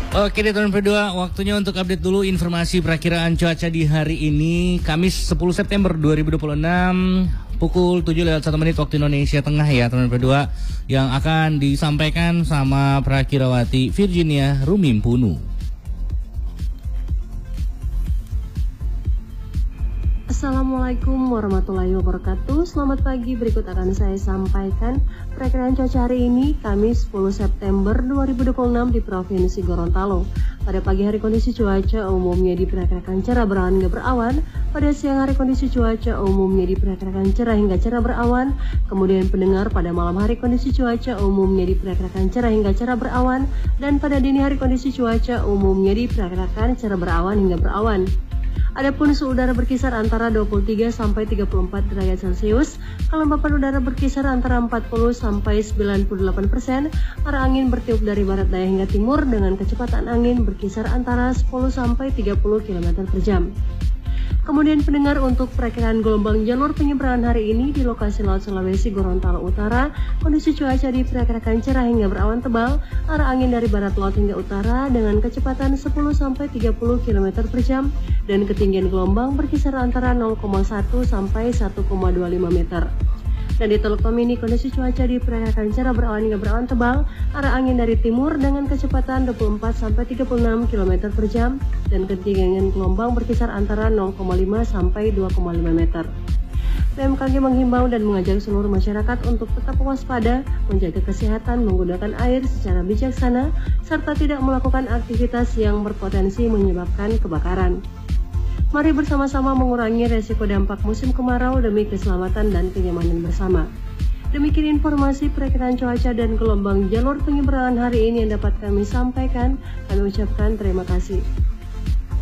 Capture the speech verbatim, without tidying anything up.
Oke deh teman berdua, waktunya untuk update dulu informasi perakiraan cuaca di hari ini, Kamis sepuluh September dua ribu dua puluh enam, pukul tujuh lewat satu menit waktu Indonesia Tengah ya teman berdua, yang akan disampaikan sama Prakirawati Virginia Rumimpunu. Assalamualaikum warahmatullahi wabarakatuh. Selamat pagi, berikut akan saya sampaikan perakiraan cuaca hari ini Kamis sepuluh September dua ribu dua puluh enam di Provinsi Gorontalo. Pada pagi hari kondisi cuaca umumnya diperkirakan cerah berawan hingga berawan. Pada siang hari kondisi cuaca umumnya diperkirakan cerah hingga cerah berawan. Kemudian pendengar, pada malam hari kondisi cuaca umumnya diperkirakan cerah hingga cerah berawan. Dan pada dini hari kondisi cuaca umumnya diperkirakan cerah berawan hingga berawan. Adapun suhu udara berkisar antara dua puluh tiga sampai tiga puluh empat derajat Celcius, kelembapan udara berkisar antara empat puluh sampai sembilan puluh delapan persen, arah angin bertiup dari barat daya hingga timur dengan kecepatan angin berkisar antara sepuluh sampai tiga puluh kilometer per jam. Kemudian pendengar, untuk perakiraan gelombang jalur penyeberangan hari ini di lokasi Laut Sulawesi Gorontalo Utara, kondisi cuaca diperkirakan cerah hingga berawan tebal, arah angin dari barat laut hingga utara dengan kecepatan sepuluh sampai tiga puluh kilometer per jam dan ketinggian gelombang berkisar antara nol koma satu sampai satu koma dua lima meter. Dan di Teluk Tomini kondisi cuaca diperkirakan cerah berawan hingga berawan tebal, arah angin dari timur dengan kecepatan dua puluh empat sampai tiga puluh enam kilometer per jam dan ketinggian gelombang berkisar antara nol koma lima sampai dua koma lima meter. B M K G menghimbau dan mengajak seluruh masyarakat untuk tetap waspada, menjaga kesehatan, menggunakan air secara bijaksana, serta tidak melakukan aktivitas yang berpotensi menyebabkan kebakaran. Mari bersama-sama mengurangi resiko dampak musim kemarau demi keselamatan dan kenyamanan bersama. Demikian informasi perakiraan cuaca dan gelombang jalur penyeberangan hari ini yang dapat kami sampaikan. Kami ucapkan terima kasih.